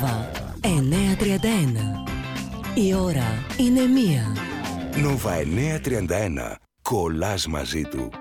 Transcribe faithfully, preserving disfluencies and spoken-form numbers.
Νόβα εννιακόσια τριάντα ένα. Η ώρα είναι μία. Νόβα εννιακόσια τριάντα ένα. Κολλάς μαζί του.